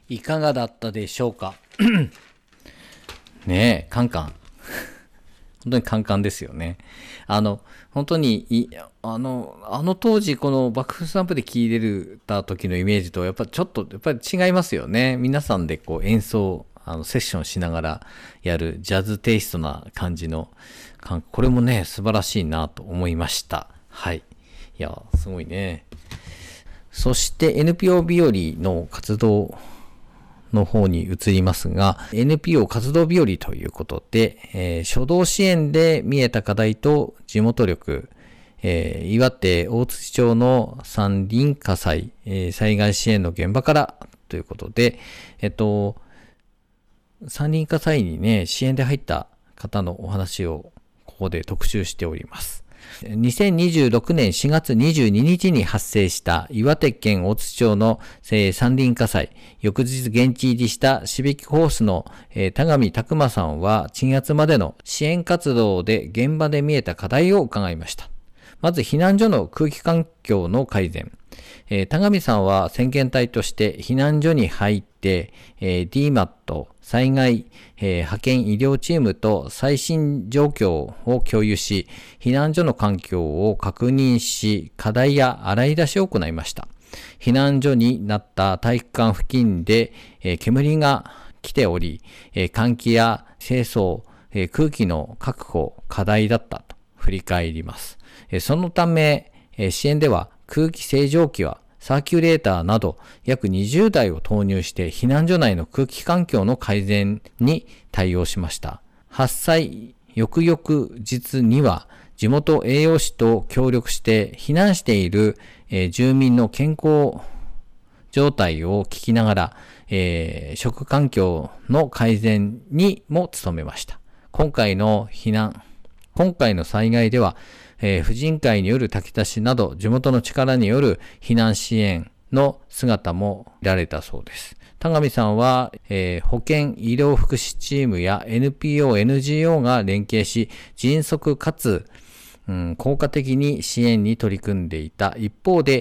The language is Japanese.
いかがだったでしょうか。ねえ、カンカン。本当にカンカンですよね。本当に当時このバックスタンプで聴いてた時のイメージとやっぱちょっとやっぱり違いますよね。皆さんでこう演奏セッションしながらやるジャズテイストな感じのこれもね素晴らしいなと思いました。はい。いやすごいね。そして NPO 日和の活動の方に移りますが、NPO 活動日和ということで、初動支援で見えた課題と地元力、岩手大槌町の山林火災、災害支援の現場からということで、山林火災にね、支援で入った方のお話をここで特集しております。2026年4月22日に発生した岩手県大津町の山林火災、翌日現地入りしたシビックホースの田上拓馬さんは鎮圧までの支援活動で現場で見えた課題を伺いました。まず避難所の空気環境の改善。田上さんは先遣隊として避難所に入って、DMAT、災害、派遣医療チームと最新状況を共有し、避難所の環境を確認し、課題や洗い出しを行いました。避難所になった体育館付近で、煙が来ており、換気や清掃、空気の確保、課題だったと振り返ります。そのため、支援では空気清浄機はサーキュレーターなど約20台を投入して避難所内の空気環境の改善に対応しました。発災翌々日には地元栄養士と協力して避難している住民の健康状態を聞きながら、食環境の改善にも努めました。今回の災害では婦人会による炊き出しなど地元の力による避難支援の姿も見られたそうです。田上さんは、保健医療福祉チームや NPO、NGO が連携し迅速かつ、効果的に支援に取り組んでいた一方で